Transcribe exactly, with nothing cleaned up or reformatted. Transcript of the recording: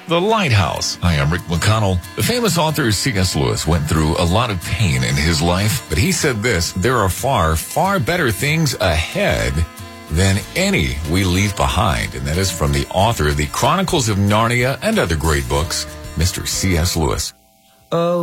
The Lighthouse. Hi, I'm Rick McConnell. The famous author C S. Lewis went through a lot of pain in his life, but he said this: there are far, far better things ahead than any we leave behind. And that is from the author of the Chronicles of Narnia and other great books, Mister C S. Lewis. Oh.